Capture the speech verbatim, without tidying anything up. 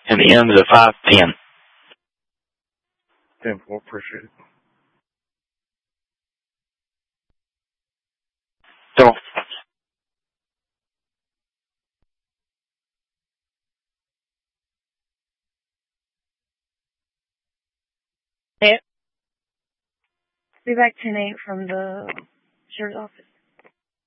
and the end of five ten. ten four, appreciate it. So, Hey, be back ten eight from the sheriff's office.